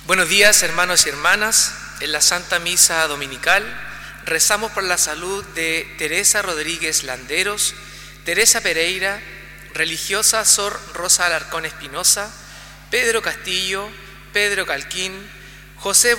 Buenos días, hermanos y hermanas. En la Santa Misa Dominical rezamos por la salud de Teresa Rodríguez Landeros, Teresa Pereira, religiosa Sor Rosa Alarcón Espinosa, Pedro Castillo, Pedro Calquín, José